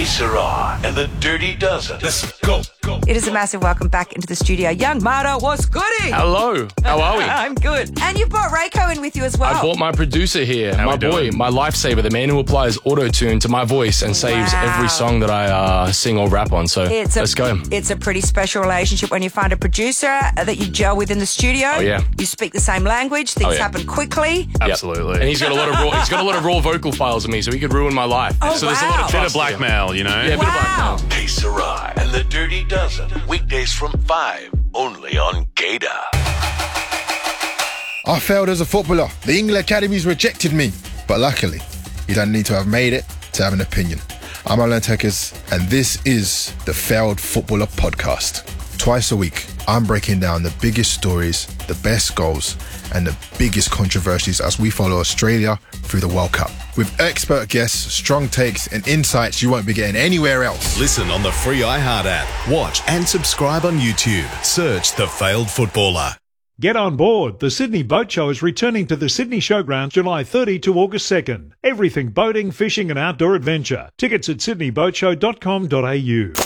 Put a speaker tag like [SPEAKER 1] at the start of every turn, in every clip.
[SPEAKER 1] Sarah and the Dirty Dozen. Let's go.
[SPEAKER 2] It is a massive welcome back into the studio. Young Marta, what's goody?
[SPEAKER 3] Hello, how are we?
[SPEAKER 2] I'm good. And you've brought Reiko in with you as well.
[SPEAKER 3] I brought my producer here, my boy, my lifesaver, the man who applies auto-tune to my voice and saves every song that I sing or rap on. So let's go.
[SPEAKER 2] It's a pretty special relationship when you find a producer that you gel with in the studio.
[SPEAKER 3] Oh, yeah.
[SPEAKER 2] You speak the same language. Things happen quickly.
[SPEAKER 3] Absolutely. And he's got a lot of raw vocal files of me, so he could ruin my life.
[SPEAKER 2] Oh,
[SPEAKER 3] so there's a lot of
[SPEAKER 4] bit of blackmail, you know?
[SPEAKER 3] Yeah, a bit of blackmail.
[SPEAKER 1] Hey, Sarah and the Dirty Dozen. Weekdays from 5, only on Gator.
[SPEAKER 5] I failed as a footballer. The England Academies rejected me. But luckily, you don't need to have made it to have an opinion. I'm Alan Tekers, and this is the Failed Footballer Podcast. Twice a week, I'm breaking down the biggest stories, the best goals, and the biggest controversies as we follow Australia through the World Cup. With expert guests, strong takes, and insights you won't be getting anywhere else.
[SPEAKER 6] Listen on the free iHeart app. Watch and subscribe on YouTube. Search The Failed Footballer.
[SPEAKER 7] Get on board. The Sydney Boat Show is returning to the Sydney Showgrounds July 30 to August 2nd. Everything boating, fishing and outdoor adventure. Tickets at sydneyboatshow.com.au.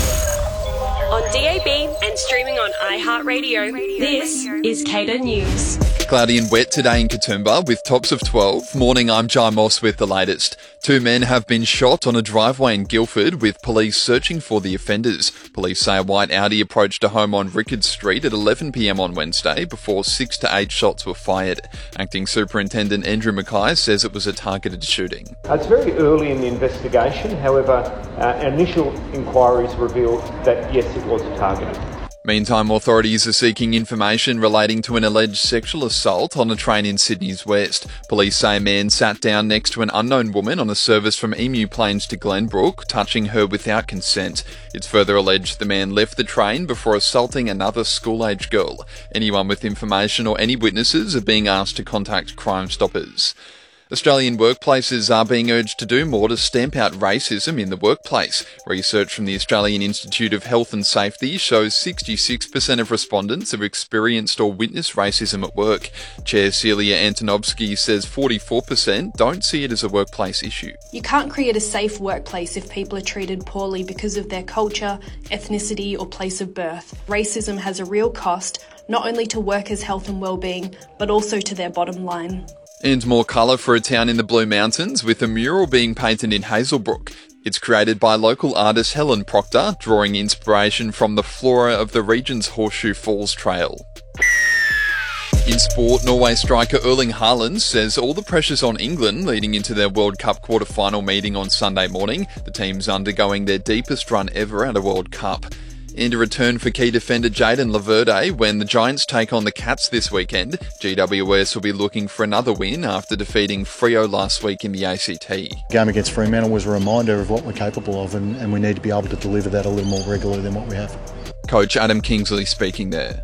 [SPEAKER 8] On DAB and streaming on iHeartRadio, this is Cater News.
[SPEAKER 9] Cloudy and wet today in Katoomba with tops of 12. Morning, I'm Jai Moss with the latest. 2 men have been shot on a driveway in Guildford with police searching for the offenders. Police say a white Audi approached a home on Rickards Street at 11 p.m. on Wednesday before 6 to 8 shots were fired. Acting Superintendent Andrew Mackay says it was a targeted shooting.
[SPEAKER 10] It's very early in the investigation. However, initial inquiries revealed that yes, it was targeted.
[SPEAKER 9] Meantime, authorities are seeking information relating to an alleged sexual assault on a train in Sydney's west. Police say a man sat down next to an unknown woman on a service from Emu Plains to Glenbrook, touching her without consent. It's further alleged the man left the train before assaulting another school-age girl. Anyone with information or any witnesses are being asked to contact Crime Stoppers. Australian workplaces are being urged to do more to stamp out racism in the workplace. Research from the Australian Institute of Health and Safety shows 66% of respondents have experienced or witnessed racism at work. Chair Celia Antonovsky says 44% don't see it as a workplace issue.
[SPEAKER 11] You can't create a safe workplace if people are treated poorly because of their culture, ethnicity or place of birth. Racism has a real cost, not only to workers' health and well-being, but also to their bottom line.
[SPEAKER 9] And more colour for a town in the Blue Mountains with a mural being painted in Hazelbrook. It's created by local artist Helen Proctor, drawing inspiration from the flora of the region's Horseshoe Falls Trail. In sport, Norway striker Erling Haaland says all the pressure's on England leading into their World Cup quarter-final meeting on Sunday morning. The team's undergoing their deepest run ever at a World Cup. And a return for key defender Jayden Laverde when the Giants take on the Cats this weekend. GWS will be looking for another win after defeating Freo last week in the ACT.
[SPEAKER 12] Game against Fremantle was a reminder of what we're capable of, and we need to be able to deliver that a little more regularly than what we have.
[SPEAKER 9] Coach Adam Kingsley speaking there.